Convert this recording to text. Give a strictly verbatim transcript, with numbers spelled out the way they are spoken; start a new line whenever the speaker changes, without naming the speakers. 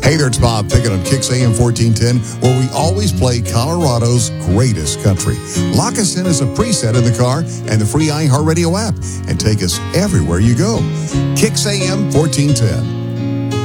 Hey there, it's Bob Pickett on Kicks A M fourteen ten, where we always play Colorado's greatest country. Lock us in as a preset in the car and the free iHeartRadio app, and take us everywhere you go. Kicks A M fourteen ten.